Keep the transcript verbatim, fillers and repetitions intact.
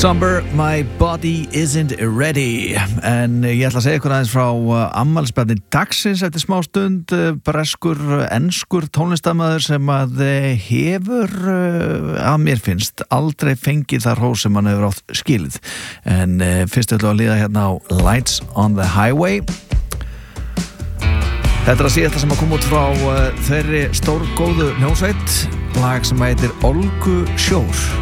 Somber, my body isn't ready. En ég ætla að segja ykkur aðeins frá afmælisbarni dagsins eftir smá stund. Breskur, enskur tónlistarmaður sem að hefur, að mér finnst, aldrei fengið þar hrós sem hann hefur átt skilið. En fyrst ætlum við að líða hérna á Lights on the Highway. Þetta er að síðasta sem að koma út frá þeirri stórgóðu hljómsveit, lag sem heitir Olgu Sjór.